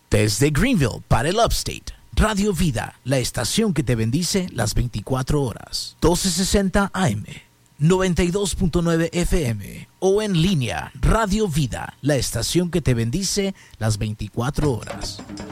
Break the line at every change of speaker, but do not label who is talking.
Desde Greenville para el Upstate, Radio Vida, la estación que te bendice las 24 horas. 1260 AM, 92.9 FM o en línea, Radio Vida, la estación que te bendice las 24 horas.